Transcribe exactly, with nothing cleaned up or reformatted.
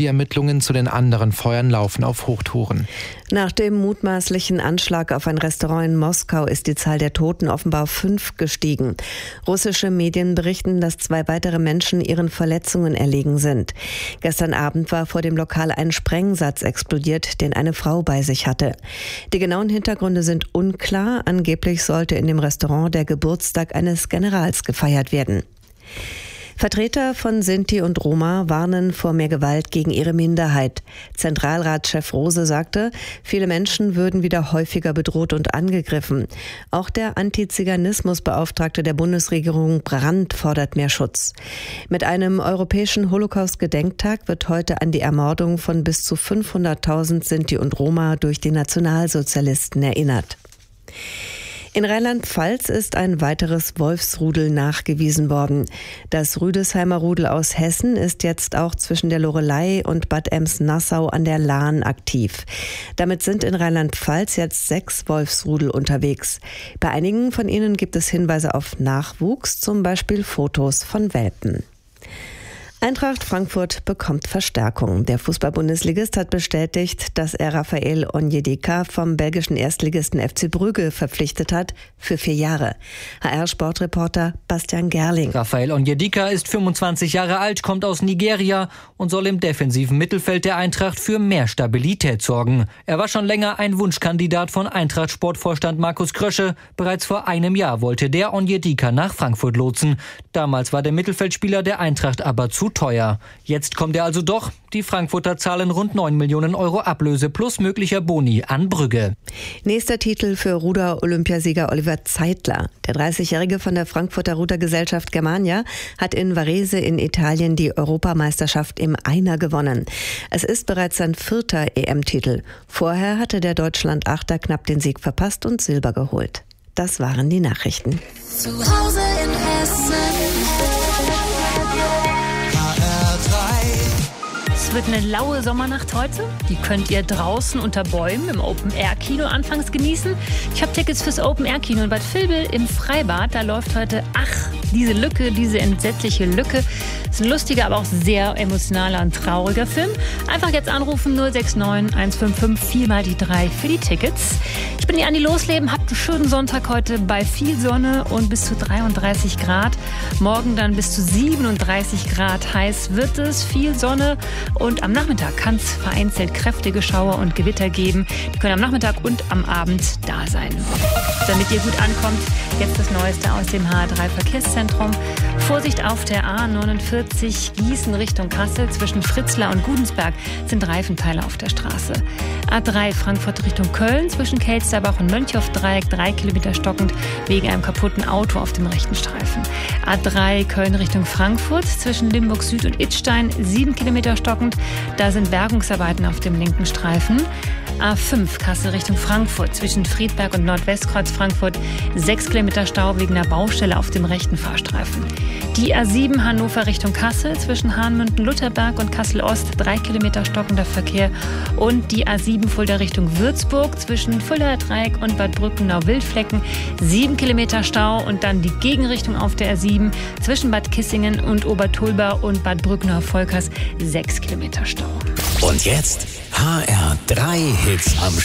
Die Ermittlungen zu den anderen Feuern laufen auf Hochtouren. Nach dem mutmaßlichen Anschlag auf ein Restaurant in Moskau ist die Zahl der Toten offenbar auf fünf gestiegen. Russische Medien berichten, dass zwei weitere Menschen ihren Verletzungen erlegen sind. Gestern Abend war vor dem Lokal ein Sprengsatz explodiert, den eine Frau bei sich hatte. Die genauen Hintergründe sind unklar. Angeblich sollte in dem Restaurant der Geburtstag eines Generals gefeiert werden. Vertreter von Sinti und Roma warnen vor mehr Gewalt gegen ihre Minderheit. Zentralratschef Rose sagte, viele Menschen würden wieder häufiger bedroht und angegriffen. Auch der Antiziganismusbeauftragte der Bundesregierung Brandt fordert mehr Schutz. Mit einem europäischen Holocaust-Gedenktag wird heute an die Ermordung von bis zu fünfhunderttausend Sinti und Roma durch die Nationalsozialisten erinnert. In Rheinland-Pfalz ist ein weiteres Wolfsrudel nachgewiesen worden. Das Rüdesheimer Rudel aus Hessen ist jetzt auch zwischen der Loreley und Bad Ems-Nassau an der Lahn aktiv. Damit sind in Rheinland-Pfalz jetzt sechs Wolfsrudel unterwegs. Bei einigen von ihnen gibt es Hinweise auf Nachwuchs, zum Beispiel Fotos von Welpen. Eintracht Frankfurt bekommt Verstärkung. Der Fußball-Bundesligist hat bestätigt, dass er Raphael Onyedika vom belgischen Erstligisten F C Brügge verpflichtet hat für vier Jahre. H R-Sportreporter Bastian Gerling. Raphael Onyedika ist fünfundzwanzig Jahre alt, kommt aus Nigeria und soll im defensiven Mittelfeld der Eintracht für mehr Stabilität sorgen. Er war schon länger ein Wunschkandidat von Eintracht-Sportvorstand Markus Krösche. Bereits vor einem Jahr wollte der Onyedika nach Frankfurt lotsen. Damals war der Mittelfeldspieler der Eintracht aber zu teuer. Jetzt kommt er also doch. Die Frankfurter zahlen rund neun Millionen Euro Ablöse plus möglicher Boni an Brügge. Nächster Titel für Ruder-Olympiasieger Oliver Zeitler. Der dreißigjährige von der Frankfurter Rudergesellschaft Germania hat in Varese in Italien die Europameisterschaft im Einer gewonnen. Es ist bereits sein vierter E M-Titel. Vorher hatte der Deutschland-Achter knapp den Sieg verpasst und Silber geholt. Das waren die Nachrichten. Zu Hause in Hessen. Es wird eine laue Sommernacht heute. Die könnt ihr draußen unter Bäumen im Open-Air-Kino anfangs genießen. Ich habe Tickets fürs Open-Air-Kino in Bad Vilbel im Freibad. Da läuft heute Ach, diese Lücke, diese entsetzliche Lücke. Das ist ein lustiger, aber auch sehr emotionaler und trauriger Film. Einfach jetzt anrufen null sechs neun eins fünf fünf vier mal die drei für die Tickets. Ich bin die Andi Losleben. Habt einen schönen Sonntag heute bei viel Sonne und bis zu dreiunddreißig Grad. Morgen dann bis zu siebenunddreißig Grad heiß wird es. Viel Sonne. Und am Nachmittag kann es vereinzelt kräftige Schauer und Gewitter geben. Die können am Nachmittag und am Abend da sein. Damit ihr gut ankommt, jetzt das Neueste aus dem H drei Verkehrszentrum. Vorsicht auf der A neunundvierzig Gießen Richtung Kassel. Zwischen Fritzlar und Gudensberg sind Reifenteile auf der Straße. A drei Frankfurt Richtung Köln. Zwischen Kelsterbach und Mönchhoff-Dreieck drei Kilometer stockend wegen einem kaputten Auto auf dem rechten Streifen. A drei Köln Richtung Frankfurt. Zwischen Limburg Süd und Idstein sieben Kilometer stockend. Da sind Bergungsarbeiten auf dem linken Streifen. A fünf Kassel Richtung Frankfurt. Zwischen Friedberg und Nordwestkreuz Frankfurt sechs Kilometer Stau wegen einer Baustelle auf dem rechten Fahrstreifen. Die A sieben Hannover Richtung Kassel. Zwischen Hahnmünden-Lutherberg und Kassel-Ost drei Kilometer stockender Verkehr. Und die A sieben Fulda Richtung Würzburg. Zwischen Fulda Dreieck und Bad Brückenau-Wildflecken sieben Kilometer Stau. Und dann die Gegenrichtung auf der A sieben. Zwischen Bad Kissingen und Obertulba und Bad Brückenau-Volkers sechs Kilometer Stau. Und jetzt H R drei Hits am